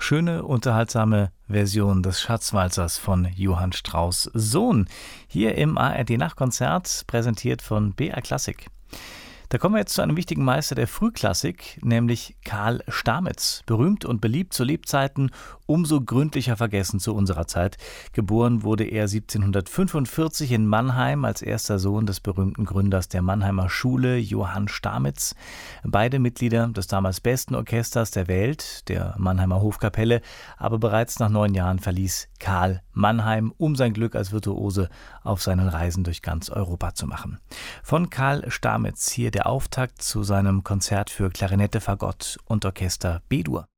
Schöne, unterhaltsame Version des Schatzwalzers von Johann Strauss' Sohn. Hier im ARD-Nachtkonzert, präsentiert von BR Klassik. Da kommen wir jetzt zu einem wichtigen Meister der Frühklassik, nämlich Karl Stamitz. Berühmt und beliebt zu Lebzeiten, umso gründlicher vergessen zu unserer Zeit. Geboren wurde er 1745 in Mannheim als erster Sohn des berühmten Gründers der Mannheimer Schule, Johann Stamitz. Beide Mitglieder des damals besten Orchesters der Welt, der Mannheimer Hofkapelle. Aber bereits nach 9 Jahren verließ Karl Mannheim, um sein Glück als Virtuose auf seinen Reisen durch ganz Europa zu machen. Von Karl Stamitz hier der Auftakt zu seinem Konzert für Klarinette, Fagott und Orchester B-Dur.